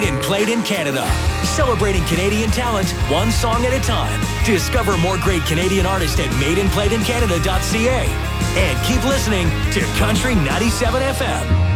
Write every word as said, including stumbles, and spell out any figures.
and played in Canada. Celebrating Canadian talent, one song at a time. Discover more great Canadian artists at made and played in canada dot c a. And keep listening to Country ninety-seven F M.